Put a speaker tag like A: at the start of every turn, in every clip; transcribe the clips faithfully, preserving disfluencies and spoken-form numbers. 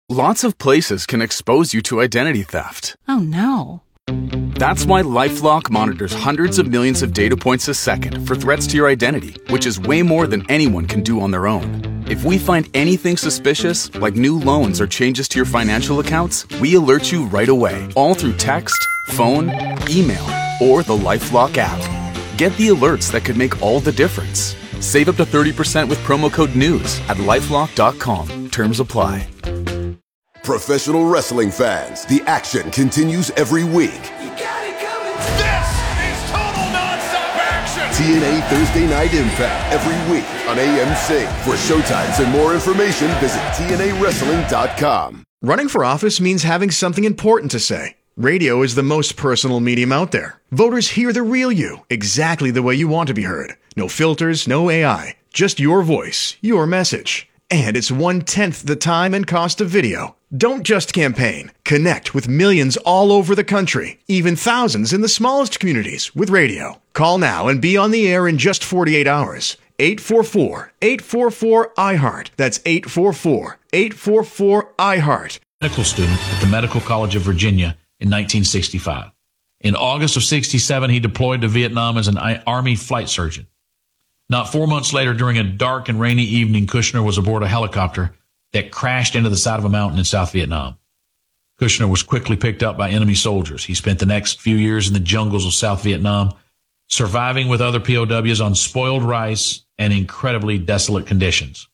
A: Lots of places can expose you to identity theft.
B: Oh, no.
A: That's why LifeLock monitors hundreds of millions of data points a second for threats to your identity, which is way more than anyone can do on their own. If we find anything suspicious, like new loans or changes to your financial accounts, we alert you right away, all through text, phone, email, or the LifeLock app. Get the alerts that could make all the difference. Save up to thirty percent with promo code NEWS at lifelock dot com. Terms apply.
C: Professional wrestling fans, the action continues every week.
D: You got it coming. This is total nonstop action.
C: T N A Thursday Night Impact every week on A M C. For showtimes and more information, visit T N A wrestling dot com.
E: Running for office means having something important to say. Radio is the most personal medium out there. Voters hear the real you, exactly the way you want to be heard. No filters, no A I, just your voice, your message. And it's one-tenth the time and cost of video. Don't just campaign. Connect with millions all over the country, even thousands in the smallest communities with radio. Call now and be on the air in just forty-eight hours. eight four four, eight four four, I heart. That's eight four four, eight four four, I heart.
F: Medical student at the Medical College of Virginia in nineteen sixty-five. In August of sixty-seven, he deployed to Vietnam as an Army flight surgeon. Not four months later, during a dark and rainy evening, Kushner was aboard a helicopter that crashed into the side of a mountain in South Vietnam. Kushner was quickly picked up by enemy soldiers. He spent the next few years in the jungles of South Vietnam, surviving with other P O Ws on spoiled rice and incredibly desolate conditions.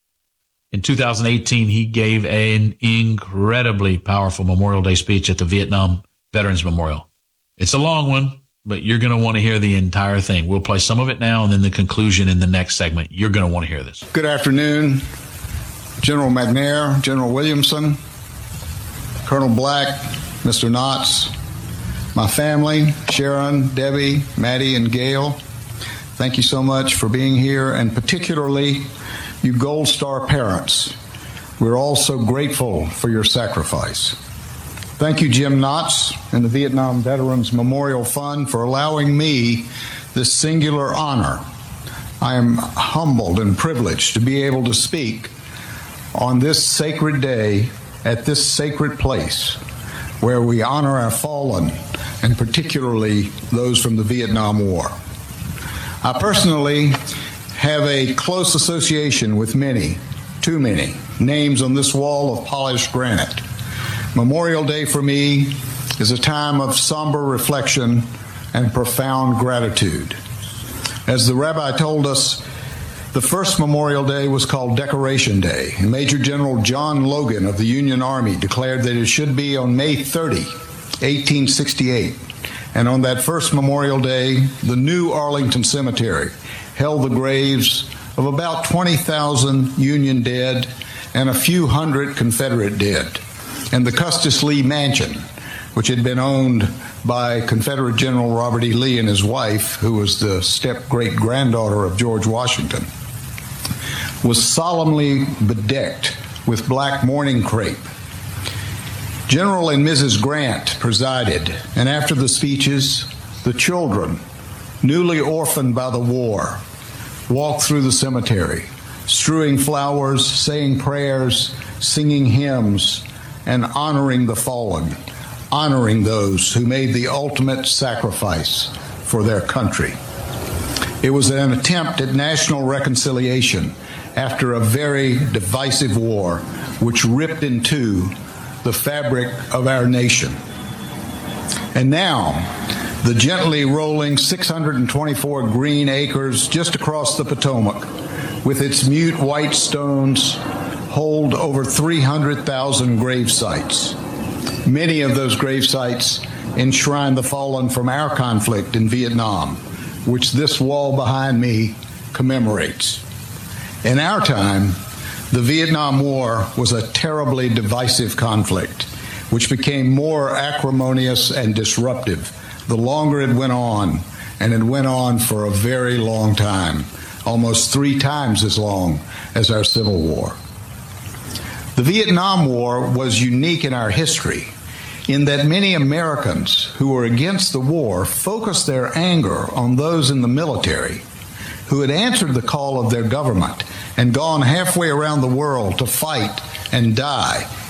F: In two thousand eighteen, he gave an incredibly powerful Memorial Day speech at the Vietnam Veterans Memorial. It's a long one, but you're going to want to hear the entire thing. We'll play some of it now and then the conclusion in the next segment. You're going to want to hear this.
G: Good afternoon, General McNair, General Williamson, Colonel Black, Mister Knotts, my family, Sharon, Debbie, Maddie, and Gail. Thank you so much for being here, and particularly you Gold Star parents. We're all so grateful for your sacrifice. Thank you, Jim Knotts and the Vietnam Veterans Memorial Fund, for allowing me this singular honor. I am humbled and privileged to be able to speak on this sacred day at this sacred place where we honor our fallen, and particularly those from the Vietnam War. I personally have a close association with many, too many, names on this wall of polished granite. Memorial Day for me is a time of somber reflection and profound gratitude. As the rabbi told us, the first Memorial Day was called Decoration Day. Major General John Logan of the Union Army declared that it should be on May thirtieth, eighteen sixty-eight. And on that first Memorial Day, the new Arlington Cemetery held the graves of about twenty thousand Union dead and a few hundred Confederate dead. And the Custis Lee Mansion, which had been owned by Confederate General Robert E. Lee and his wife, who was the step-great-granddaughter of George Washington, was solemnly bedecked with black mourning crepe. General and Missus Grant presided, and after the speeches, the children, newly orphaned by the war, walked through the cemetery, strewing flowers, saying prayers, singing hymns, and honoring the fallen, honoring those who made the ultimate sacrifice for their country. It was an attempt at national reconciliation after a very divisive war which ripped in two the fabric of our nation. And now, the gently rolling six hundred twenty-four green acres just across the Potomac, with its mute white stones, hold over three hundred thousand grave sites. Many of those grave sites enshrine the fallen from our conflict in Vietnam, which this wall behind me commemorates. In our time, the Vietnam War was a terribly divisive conflict, which became more acrimonious and disruptive the longer it went on, and it went on for a very long time, almost three times as long as our Civil War. The Vietnam War was unique in our history in that many Americans who were against the war focused their anger on those in the military who had answered the call of their government and gone halfway around the world to fight and die